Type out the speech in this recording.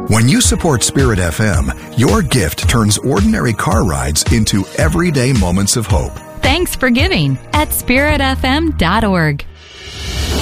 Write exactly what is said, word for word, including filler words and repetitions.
When you support Spirit F M, your gift turns ordinary car rides into everyday moments of hope. Thanks for giving at spirit f m dot org.